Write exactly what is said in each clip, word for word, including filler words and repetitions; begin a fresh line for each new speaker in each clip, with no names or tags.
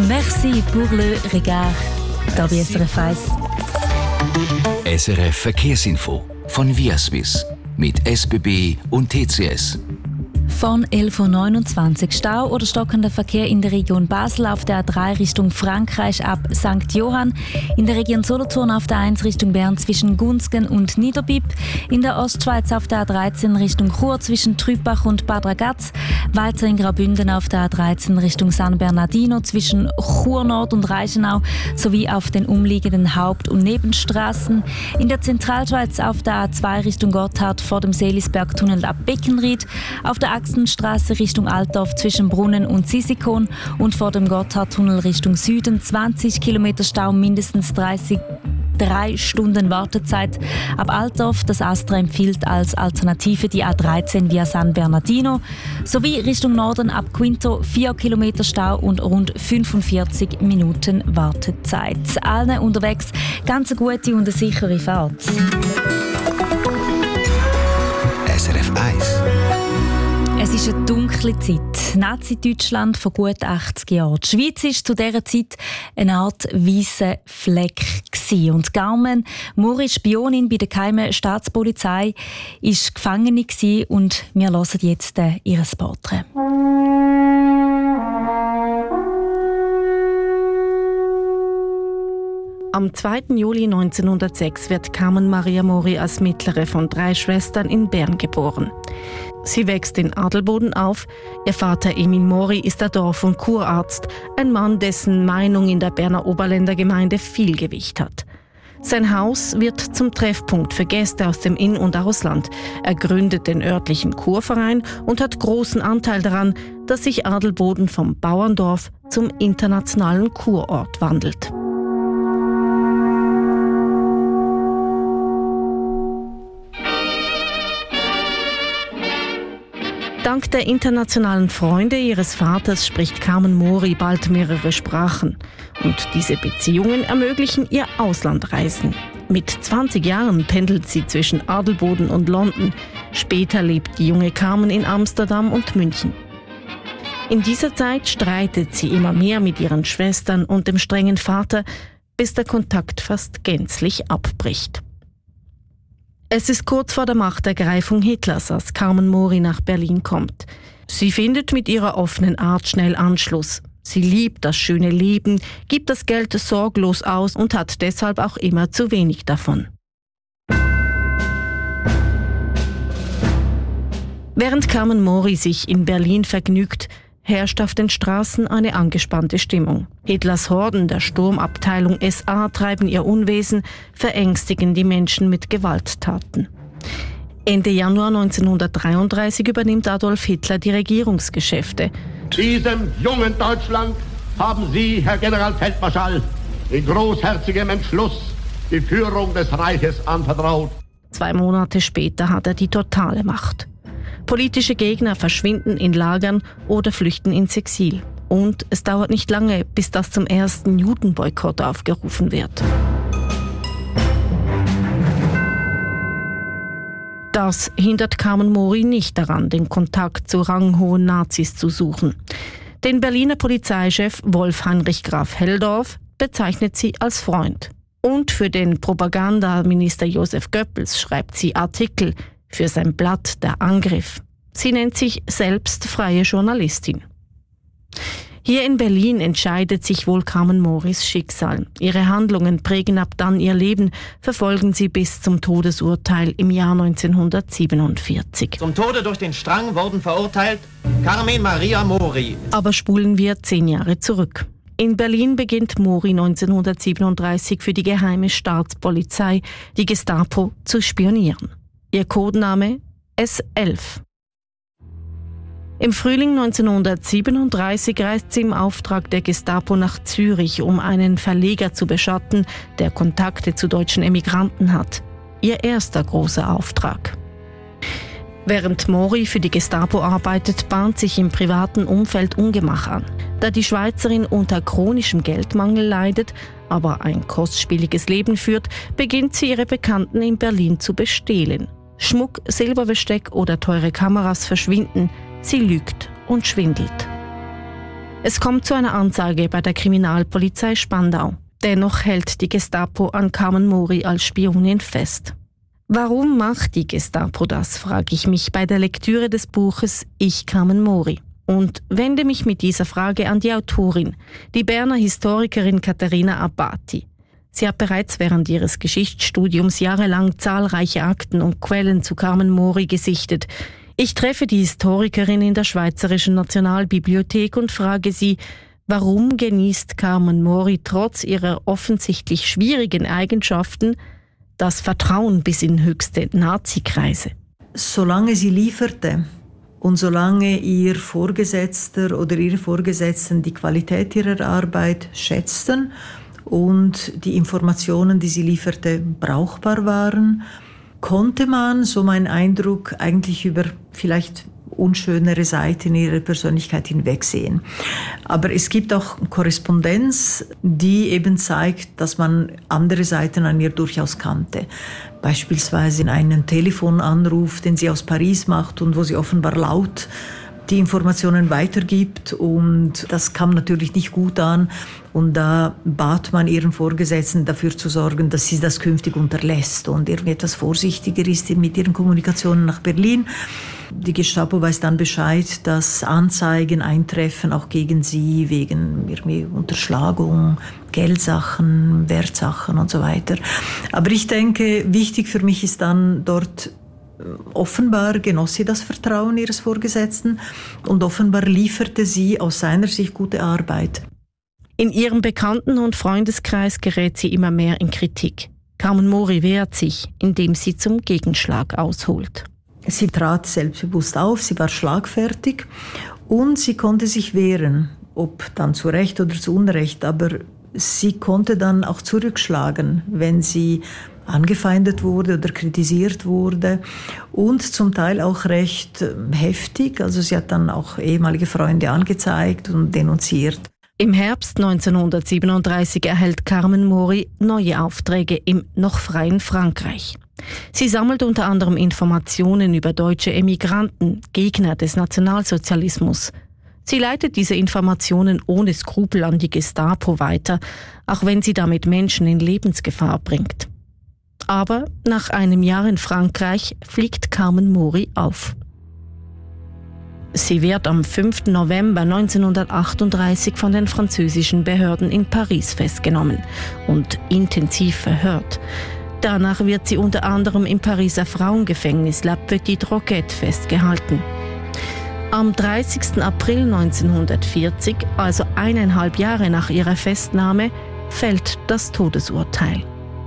Merci pour le regard. Da bei S R F eins.
S R F Verkehrsinfo von Viaswiss mit S B B und T C S.
Von elf Uhr neunundzwanzig Stau oder stockender Verkehr in der Region Basel auf der A drei Richtung Frankreich ab Sankt Johann, in der Region Solothurn auf der eins Richtung Bern zwischen Gunzgen und Niederbipp, in der Ostschweiz auf der A dreizehn Richtung Chur zwischen Trübach und Bad Ragaz, weiter in Graubünden auf der A dreizehn Richtung San Bernardino zwischen Chur Nord und Reichenau sowie auf den umliegenden Haupt- und Nebenstraßen, in der Zentralschweiz auf der A zwei Richtung Gotthard vor dem Seelisbergtunnel ab Beckenried, auf der Achsenstraße Richtung Altdorf zwischen Brunnen und Sisikon und vor dem Gotthardtunnel Richtung Süden zwanzig Kilometer Stau, mindestens dreißig drei Stunden Wartezeit. Ab Altdorf, das Astra empfiehlt als Alternative die A dreizehn via San Bernardino, sowie Richtung Norden ab Quinto vier Kilometer Stau und rund fünfundvierzig Minuten Wartezeit. Allen unterwegs ganz eine gute und eine sichere Fahrt.
S R F eins.
Es ist eine dunkle Zeit. Nazi-Deutschland vor gut achtzig Jahren. Die Schweiz war zu dieser Zeit eine Art weißer Fleck gewesen. Und Carmen Mori, Spionin bei der geheimen Staatspolizei, war Gefangene gewesen. Und wir hören jetzt äh, ihr Porträt.
Am zweiten Juli neunzehnhundertsechs wird Carmen Maria Mori als mittlere von drei Schwestern in Bern geboren. Sie wächst in Adelboden auf. Ihr Vater Emil Mori ist der Dorf- und Kurarzt, ein Mann, dessen Meinung in der Berner Oberländergemeinde viel Gewicht hat. Sein Haus wird zum Treffpunkt für Gäste aus dem In- und Ausland. Er gründet den örtlichen Kurverein und hat großen Anteil daran, dass sich Adelboden vom Bauerndorf zum internationalen Kurort wandelt. Dank der internationalen Freunde ihres Vaters spricht Carmen Mori bald mehrere Sprachen. Und diese Beziehungen ermöglichen ihr Auslandreisen. Mit zwanzig Jahren pendelt sie zwischen Adelboden und London. Später lebt die junge Carmen in Amsterdam und München. In dieser Zeit streitet sie immer mehr mit ihren Schwestern und dem strengen Vater, bis der Kontakt fast gänzlich abbricht. Es ist kurz vor der Machtergreifung Hitlers, als Carmen Mori nach Berlin kommt. Sie findet mit ihrer offenen Art schnell Anschluss. Sie liebt das schöne Leben, gibt das Geld sorglos aus und hat deshalb auch immer zu wenig davon. Während Carmen Mori sich in Berlin vergnügt, herrscht auf den Straßen eine angespannte Stimmung. Hitlers Horden der Sturmabteilung S A treiben ihr Unwesen, verängstigen die Menschen mit Gewalttaten. Ende Januar neunzehnhundertdreiunddreißig übernimmt Adolf Hitler die Regierungsgeschäfte.
Diesem jungen Deutschland haben Sie, Herr Generalfeldmarschall, in großherzigem Entschluss die Führung des Reiches anvertraut.
Zwei Monate später hat er die totale Macht. Politische Gegner verschwinden in Lagern oder flüchten ins Exil. Und es dauert nicht lange, bis das zum ersten Judenboykott aufgerufen wird. Das hindert Carmen Mori nicht daran, den Kontakt zu ranghohen Nazis zu suchen. Den Berliner Polizeichef Wolf-Heinrich Graf Helldorf bezeichnet sie als Freund. Und für den Propagandaminister Josef Goebbels schreibt sie Artikel für sein Blatt Der Angriff. Sie nennt sich selbst freie Journalistin. Hier in Berlin entscheidet sich wohl Carmen Moris Schicksal. Ihre Handlungen prägen ab dann ihr Leben, verfolgen sie bis zum Todesurteil im Jahr neunzehnhundertsiebenundvierzig.
Zum Tode durch den Strang wurden verurteilt Carmen Maria Mori.
Aber spulen wir zehn Jahre zurück. In Berlin beginnt Mori neunzehnhundertsiebenunddreißig für die geheime Staatspolizei, die Gestapo, zu spionieren. Ihr Codename S elf. Im Frühling neunzehnhundertsiebenunddreißig reist sie im Auftrag der Gestapo nach Zürich, um einen Verleger zu beschatten, der Kontakte zu deutschen Emigranten hat. Ihr erster großer Auftrag. Während Mori für die Gestapo arbeitet, bahnt sich im privaten Umfeld Ungemach an. Da die Schweizerin unter chronischem Geldmangel leidet, aber ein kostspieliges Leben führt, beginnt sie ihre Bekannten in Berlin zu bestehlen. Schmuck, Silberbesteck oder teure Kameras verschwinden. Sie lügt und schwindelt. Es kommt zu einer Anzeige bei der Kriminalpolizei Spandau. Dennoch hält die Gestapo an Carmen Mori als Spionin fest. Warum macht die Gestapo das, frage ich mich bei der Lektüre des Buches Ich, Carmen Mori. Und wende mich mit dieser Frage an die Autorin, die Berner Historikerin Katharina Abati. Sie hat bereits während ihres Geschichtsstudiums jahrelang zahlreiche Akten und Quellen zu Carmen Mori gesichtet. Ich treffe die Historikerin in der Schweizerischen Nationalbibliothek und frage sie, warum genießt Carmen Mori trotz ihrer offensichtlich schwierigen Eigenschaften das Vertrauen bis in höchste Nazi-Kreise?
Solange sie lieferte und solange ihr Vorgesetzter oder ihre Vorgesetzten die Qualität ihrer Arbeit schätzten und die Informationen, die sie lieferte, brauchbar waren, konnte man, so mein Eindruck, eigentlich über vielleicht unschönere Seiten ihrer Persönlichkeit hinwegsehen. Aber es gibt auch Korrespondenz, die eben zeigt, dass man andere Seiten an ihr durchaus kannte. Beispielsweise in einen Telefonanruf, den sie aus Paris macht und wo sie offenbar laut die Informationen weitergibt, und das kam natürlich nicht gut an, und da bat man ihren Vorgesetzten dafür zu sorgen, dass sie das künftig unterlässt und irgendwie etwas vorsichtiger ist mit ihren Kommunikationen nach Berlin. Die Gestapo weiß dann Bescheid, dass Anzeigen eintreffen, auch gegen sie, wegen irgendwie Unterschlagung, Geldsachen, Wertsachen und so weiter. Aber ich denke, wichtig für mich ist dann dort, offenbar genoss sie das Vertrauen ihres Vorgesetzten und offenbar lieferte sie aus seiner Sicht gute Arbeit.
In ihrem Bekannten- und Freundeskreis gerät sie immer mehr in Kritik. Carmen Mori wehrt sich, indem sie zum Gegenschlag ausholt.
Sie trat selbstbewusst auf, sie war schlagfertig und sie konnte sich wehren, ob dann zu Recht oder zu Unrecht, aber sie konnte dann auch zurückschlagen, wenn sie angefeindet wurde oder kritisiert wurde, und zum Teil auch recht heftig. Also sie hat dann auch ehemalige Freunde angezeigt und denunziert.
Im Herbst neunzehnhundertsiebenunddreißig erhält Carmen Mori neue Aufträge im noch freien Frankreich. Sie sammelt unter anderem Informationen über deutsche Emigranten, Gegner des Nationalsozialismus. Sie leitet diese Informationen ohne Skrupel an die Gestapo weiter, auch wenn sie damit Menschen in Lebensgefahr bringt. Aber nach einem Jahr in Frankreich fliegt Carmen Mori auf. Sie wird am fünften November neunzehnhundertachtunddreißig von den französischen Behörden in Paris festgenommen und intensiv verhört. Danach wird sie unter anderem im Pariser Frauengefängnis La Petite Roquette festgehalten. Am dreißigsten April neunzehnhundertvierzig, also eineinhalb Jahre nach ihrer Festnahme, fällt das Todesurteil.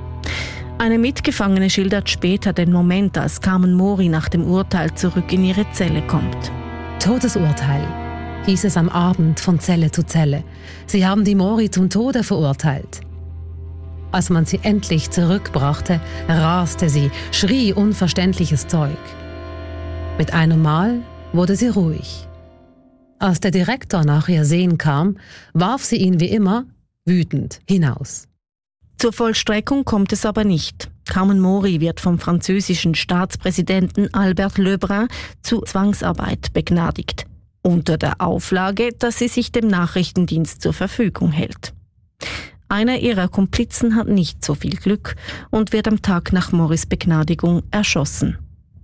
Eine Mitgefangene schildert später den Moment, als Carmen Mori nach dem Urteil zurück in ihre Zelle kommt.
Todesurteil, hieß es am Abend von Zelle zu Zelle. Sie haben die Mori zum Tode verurteilt. Als man sie endlich zurückbrachte, raste sie, schrie unverständliches Zeug. Mit einem Mal wurde sie ruhig. Als der Direktor nach ihr Sehen kam, warf sie ihn wie immer wütend hinaus.
Zur Vollstreckung kommt es aber nicht. Carmen Mori wird vom französischen Staatspräsidenten Albert Lebrun zu Zwangsarbeit begnadigt, unter der Auflage, dass sie sich dem Nachrichtendienst zur Verfügung hält. Einer ihrer Komplizen hat nicht so viel Glück und wird am Tag nach Moris Begnadigung erschossen.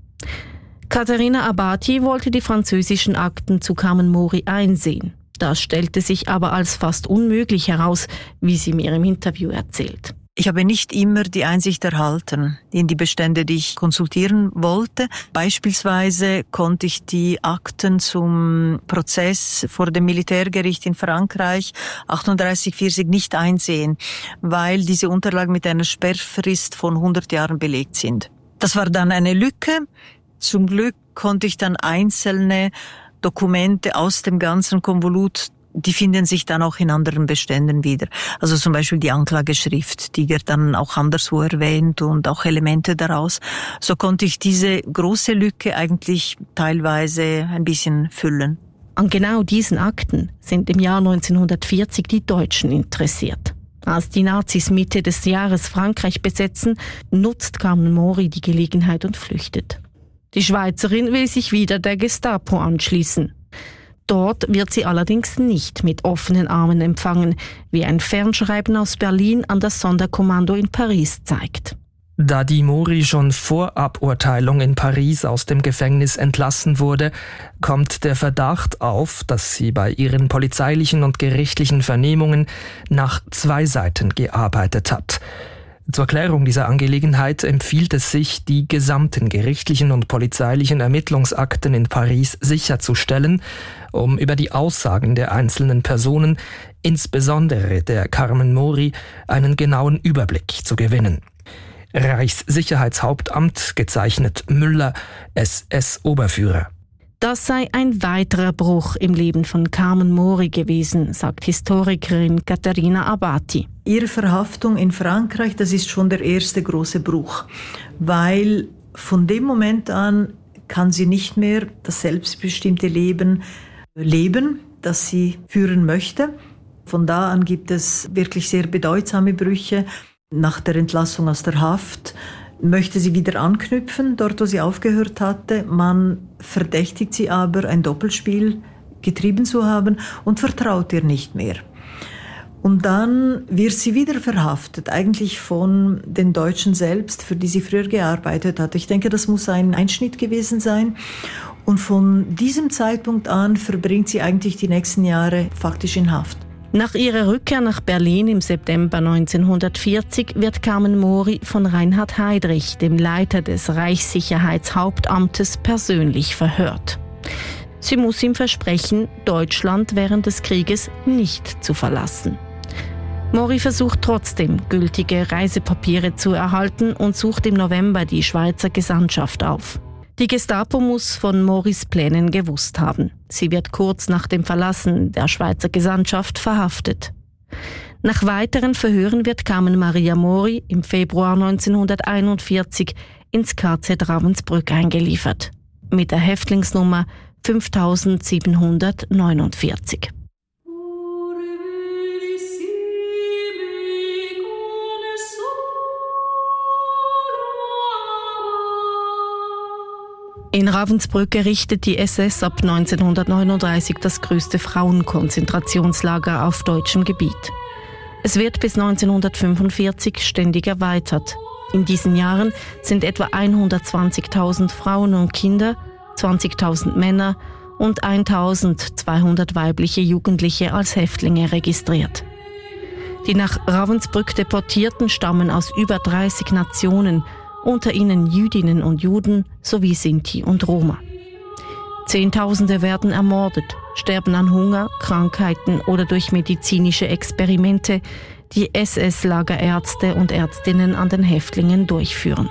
Katharina Abati wollte die französischen Akten zu Carmen Mori einsehen. Das stellte sich aber als fast unmöglich heraus, wie sie mir im Interview erzählt.
Ich habe nicht immer die Einsicht erhalten in die Bestände, die ich konsultieren wollte. Beispielsweise konnte ich die Akten zum Prozess vor dem Militärgericht in Frankreich achtunddreißig vierzig nicht einsehen, weil diese Unterlagen mit einer Sperrfrist von hundert Jahren belegt sind. Das war dann eine Lücke. Zum Glück konnte ich dann einzelne Dokumente aus dem ganzen Konvolut, die finden sich dann auch in anderen Beständen wieder. Also zum Beispiel die Anklageschrift, die wird dann auch anderswo erwähnt und auch Elemente daraus. So konnte ich diese große Lücke eigentlich teilweise ein bisschen füllen.
An genau diesen Akten sind im Jahr neunzehnhundertvierzig die Deutschen interessiert. Als die Nazis Mitte des Jahres Frankreich besetzen, nutzt Carmen Mori die Gelegenheit und flüchtet. Die Schweizerin will sich wieder der Gestapo anschließen. Dort wird sie allerdings nicht mit offenen Armen empfangen, wie ein Fernschreiben aus Berlin an das Sonderkommando in Paris zeigt.
Da die Mori schon vor Aburteilung in Paris aus dem Gefängnis entlassen wurde, kommt der Verdacht auf, dass sie bei ihren polizeilichen und gerichtlichen Vernehmungen nach zwei Seiten gearbeitet hat. Zur Klärung dieser Angelegenheit empfiehlt es sich, die gesamten gerichtlichen und polizeilichen Ermittlungsakten in Paris sicherzustellen, um über die Aussagen der einzelnen Personen, insbesondere der Carmen Mori, einen genauen Überblick zu gewinnen. Reichssicherheitshauptamt, gezeichnet Müller, S S-Oberführer.
Das sei ein weiterer Bruch im Leben von Carmen Mori gewesen, sagt Historikerin Katharina Abati.
Ihre Verhaftung in Frankreich, das ist schon der erste große Bruch, weil von dem Moment an kann sie nicht mehr das selbstbestimmte Leben leben, das sie führen möchte. Von da an gibt es wirklich sehr bedeutsame Brüche. Nach der Entlassung aus der Haft möchte sie wieder anknüpfen, dort wo sie aufgehört hatte. Man verdächtigt sie aber, ein Doppelspiel getrieben zu haben und vertraut ihr nicht mehr. Und dann wird sie wieder verhaftet, eigentlich von den Deutschen selbst, für die sie früher gearbeitet hat. Ich denke, das muss ein Einschnitt gewesen sein. Und von diesem Zeitpunkt an verbringt sie eigentlich die nächsten Jahre faktisch in Haft.
Nach ihrer Rückkehr nach Berlin im September neunzehnhundertvierzig wird Carmen Mori von Reinhard Heydrich, dem Leiter des Reichssicherheitshauptamtes, persönlich verhört. Sie muss ihm versprechen, Deutschland während des Krieges nicht zu verlassen. Mori versucht trotzdem, gültige Reisepapiere zu erhalten und sucht im November die Schweizer Gesandtschaft auf. Die Gestapo muss von Moris Plänen gewusst haben. Sie wird kurz nach dem Verlassen der Schweizer Gesandtschaft verhaftet. Nach weiteren Verhören wird Carmen Maria Mori im Februar neunzehnhunderteinundvierzig ins K Z Ravensbrück eingeliefert. Mit der Häftlingsnummer fünftausendsiebenhundertneunundvierzig. In Ravensbrück errichtet die S S ab neunzehnhundertneununddreißig das größte Frauenkonzentrationslager auf deutschem Gebiet. Es wird bis neunzehnhundertfünfundvierzig ständig erweitert. In diesen Jahren sind etwa hundertzwanzigtausend Frauen und Kinder, zwanzigtausend Männer und eintausendzweihundert weibliche Jugendliche als Häftlinge registriert. Die nach Ravensbrück Deportierten stammen aus über dreißig Nationen, unter ihnen Jüdinnen und Juden sowie Sinti und Roma. Zehntausende werden ermordet, sterben an Hunger, Krankheiten oder durch medizinische Experimente, die S S-Lagerärzte und Ärztinnen an den Häftlingen durchführen.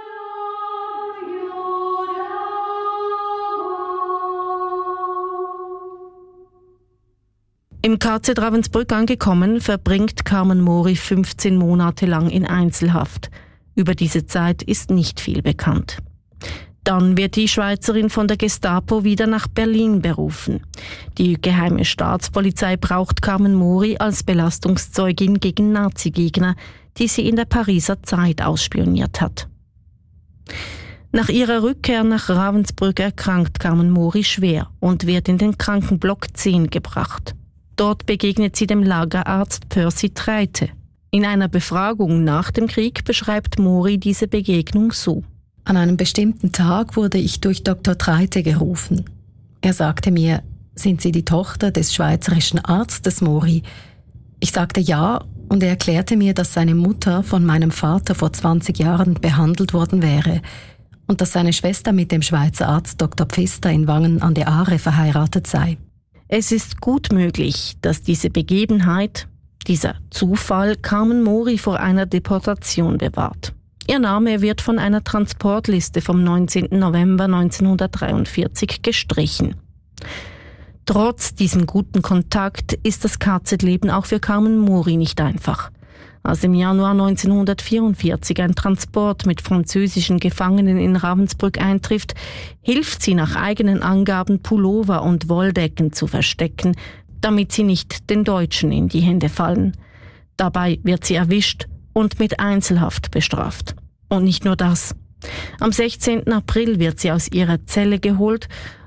Im K Z Ravensbrück angekommen, verbringt Carmen Mori fünfzehn Monate lang in Einzelhaft. Über diese Zeit ist nicht viel bekannt. Dann wird die Schweizerin von der Gestapo wieder nach Berlin berufen. Die geheime Staatspolizei braucht Carmen Mori als Belastungszeugin gegen Nazi-Gegner, die sie in der Pariser Zeit ausspioniert hat. Nach ihrer Rückkehr nach Ravensbrück erkrankt Carmen Mori schwer und wird in den Krankenblock zehn gebracht. Dort begegnet sie dem Lagerarzt Percy Treite. In einer Befragung nach dem Krieg beschreibt Mori diese Begegnung so.
An einem bestimmten Tag wurde ich durch Doktor Treite gerufen. Er sagte mir, sind Sie die Tochter des schweizerischen Arztes Mori? Ich sagte ja und er erklärte mir, dass seine Mutter von meinem Vater vor zwanzig Jahren behandelt worden wäre und dass seine Schwester mit dem Schweizer Arzt Doktor Pfister in Wangen an der Aare verheiratet sei.
Es ist gut möglich, dass diese Begebenheit, dieser Zufall, Carmen Mori vor einer Deportation bewahrt. Ihr Name wird von einer Transportliste vom neunzehnten November neunzehnhundertdreiundvierzig gestrichen. Trotz diesem guten Kontakt ist das K Z-Leben auch für Carmen Mori nicht einfach. Als im Januar neunzehnhundertvierundvierzig ein Transport mit französischen Gefangenen in Ravensbrück eintrifft, hilft sie nach eigenen Angaben Pullover und Wolldecken zu verstecken, damit sie nicht den Deutschen in die Hände fallen. Dabei wird sie erwischt und mit Einzelhaft bestraft. Und nicht nur das. Am sechzehnten April wird sie aus ihrer Zelle geholt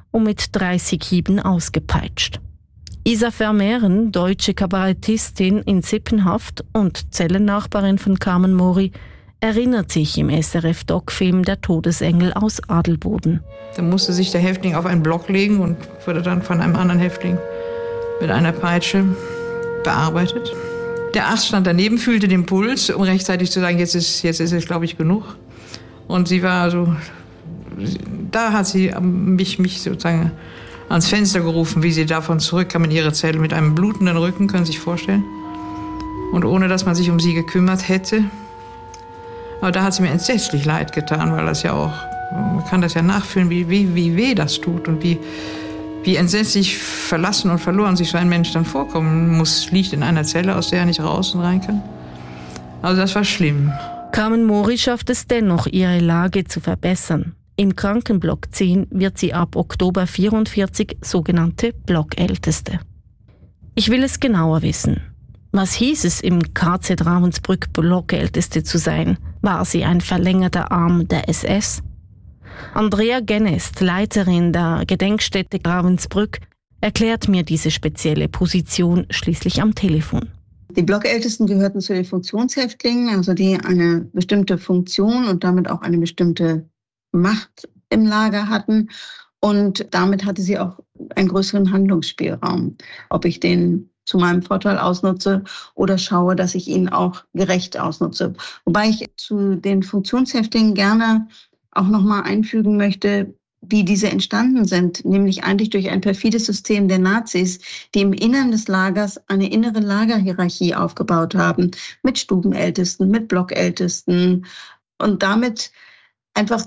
und mit dreißig Hieben ausgepeitscht. Isa Vermehren, deutsche Kabarettistin in Sippenhaft und Zellennachbarin von Carmen Mori, erinnert sich im S R F-Doc-Film Der Todesengel aus Adelboden.
Da musste sich der Häftling auf einen Block legen und wurde dann von einem anderen Häftling mit einer Peitsche bearbeitet. Der Arzt stand daneben, fühlte den Puls, um rechtzeitig zu sagen, jetzt ist, jetzt ist es, glaube ich, genug. Und sie war so, da hat sie mich, mich sozusagen ans Fenster gerufen, wie sie davon zurückkam in ihre Zelle mit einem blutenden Rücken, können Sie sich vorstellen. Und ohne, dass man sich um sie gekümmert hätte. Aber da hat sie mir entsetzlich leid getan, weil das ja auch, man kann das ja nachfühlen, wie, wie, wie weh das tut und wie, wie entsetzlich verlassen und verloren sich so ein Mensch dann vorkommen muss, liegt in einer Zelle, aus der er nicht raus und rein kann. Also das war schlimm.
Carmen Mori schafft es dennoch, ihre Lage zu verbessern. Im Krankenblock zehn wird sie ab Oktober vierundvierzig sogenannte Blockälteste. Ich will es genauer wissen. Was hieß es, im K Z Ravensbrück Blockälteste zu sein? War sie ein verlängerter Arm der S S? Andrea Genest, Leiterin der Gedenkstätte Ravensbrück, erklärt mir diese spezielle Position schließlich am Telefon.
Die Blockältesten gehörten zu den Funktionshäftlingen, also die eine bestimmte Funktion und damit auch eine bestimmte Macht im Lager hatten. Und damit hatte sie auch einen größeren Handlungsspielraum, ob ich den zu meinem Vorteil ausnutze oder schaue, dass ich ihn auch gerecht ausnutze. Wobei ich zu den Funktionshäftlingen gerne auch nochmal einfügen möchte, wie diese entstanden sind, nämlich eigentlich durch ein perfides System der Nazis, die im Innern des Lagers eine innere Lagerhierarchie aufgebaut haben, mit Stubenältesten, mit Blockältesten und damit einfach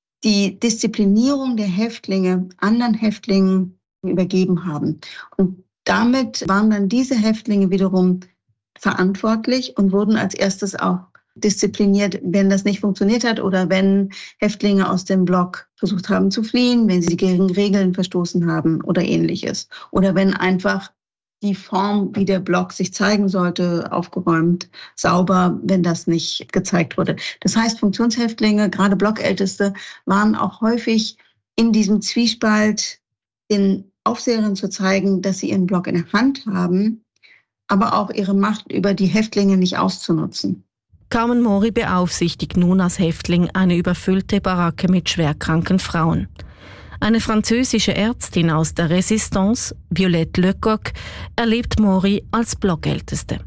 die Disziplinierung der Häftlinge anderen Häftlingen übergeben haben. Und damit waren dann diese Häftlinge wiederum verantwortlich und wurden als erstes auch diszipliniert, wenn das nicht funktioniert hat oder wenn Häftlinge aus dem Block versucht haben zu fliehen, wenn sie gegen Regeln verstoßen haben oder ähnliches. Oder wenn einfach die Form, wie der Block sich zeigen sollte, aufgeräumt, sauber, wenn das nicht gezeigt wurde. Das heißt, Funktionshäftlinge, gerade Blockälteste, waren auch häufig in diesem Zwiespalt, den Aufseherinnen zu zeigen, dass sie ihren Block in der Hand haben, aber auch ihre Macht über die Häftlinge nicht auszunutzen.
Carmen Mori beaufsichtigt nun als Häftling eine überfüllte Baracke mit schwerkranken Frauen. Eine französische Ärztin aus der Resistance, Violette Lecoq, erlebt Mori als Blockälteste.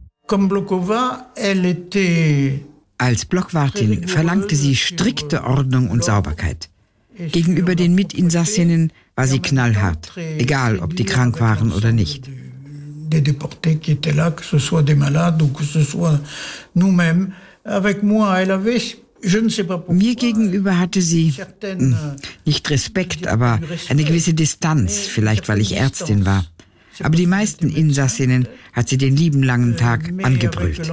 Als Blockwartin verlangte sie strikte Ordnung und Sauberkeit. Gegenüber den Mitinsassinnen war sie knallhart, egal ob die krank waren oder nicht. Mir gegenüber hatte sie mh, nicht Respekt, aber eine gewisse Distanz, vielleicht weil ich Ärztin war. Aber die meisten Insassinnen hat sie den lieben langen Tag angebrüllt.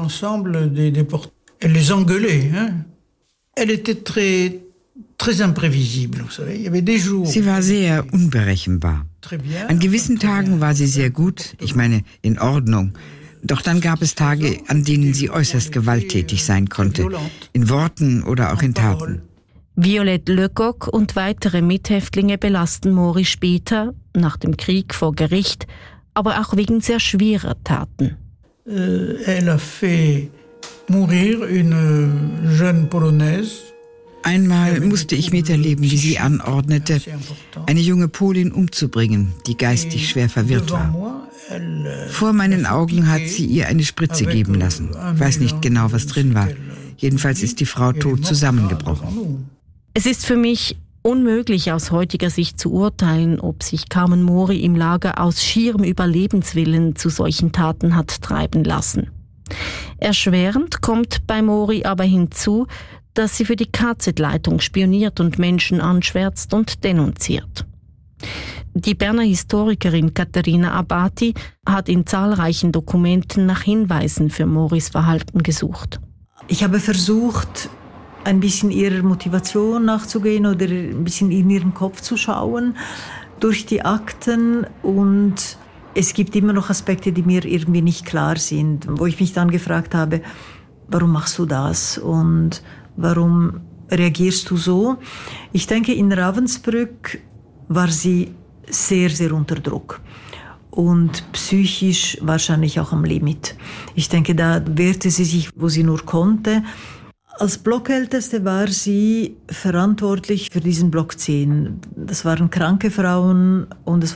Sie war sehr unberechenbar. An gewissen Tagen war sie sehr gut, ich meine in Ordnung. Doch dann gab es Tage, an denen sie äußerst gewalttätig sein konnte, in Worten oder auch in Taten.
Violette Lecoq und weitere Mithäftlinge belasten Mori später, nach dem Krieg vor Gericht, aber auch wegen sehr schwerer Taten.
Elle a fait mourir une jeune Polonaise. Einmal musste ich miterleben, wie sie anordnete, eine junge Polin umzubringen, die geistig schwer verwirrt war. Vor meinen Augen hat sie ihr eine Spritze geben lassen. Ich weiß nicht genau, was drin war. Jedenfalls ist die Frau tot zusammengebrochen.
Es ist für mich unmöglich, aus heutiger Sicht zu urteilen, ob sich Carmen Mori im Lager aus schierem Überlebenswillen zu solchen Taten hat treiben lassen. Erschwerend kommt bei Mori aber hinzu, dass sie für die K Z-Leitung spioniert und Menschen anschwärzt und denunziert. Die Berner Historikerin Katharina Abati hat in zahlreichen Dokumenten nach Hinweisen für Moris Verhalten gesucht.
Ich habe versucht, ein bisschen ihrer Motivation nachzugehen oder ein bisschen in ihren Kopf zu schauen durch die Akten, und es gibt immer noch Aspekte, die mir irgendwie nicht klar sind, wo ich mich dann gefragt habe, warum machst du das und warum reagierst du so? Ich denke, in Ravensbrück war sie sehr, sehr unter Druck. Und psychisch wahrscheinlich auch am Limit. Ich denke, da wehrte sie sich, wo sie nur konnte. Als Blockälteste war sie verantwortlich für diesen Block zehn. Das waren kranke Frauen und es